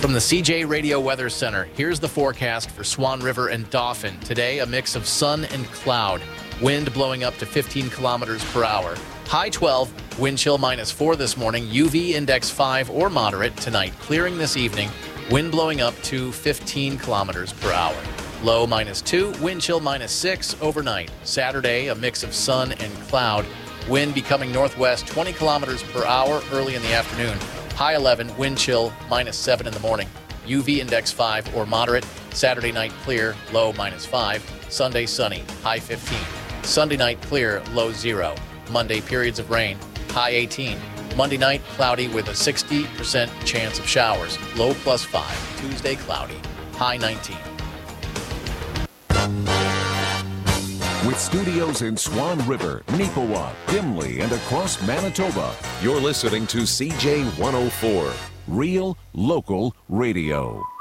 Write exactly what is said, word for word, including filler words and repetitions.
From the C J Radio Weather Center, here's the forecast for Swan River and Dauphin. Today, a mix of sun and cloud. Wind blowing up to fifteen kilometers per hour. High twelve, wind chill minus four this morning. U V index five or moderate tonight. Clearing this evening, wind blowing up to fifteen kilometers per hour. Low minus two, wind chill minus six overnight. Saturday, a mix of sun and cloud. Wind becoming northwest twenty kilometers per hour early in the afternoon. High eleven, wind chill minus seven in the morning. U V index five or moderate. Saturday night clear, low minus five. Sunday sunny, high fifteen. Sunday night clear, low zero. Monday periods of rain, high eighteen. Monday night cloudy with a sixty percent chance of showers, low plus five. Tuesday cloudy, high nineteen. With studios in Swan River, Neepawa, Dimley, and across Manitoba, you're listening to C J one oh four, Real Local Radio.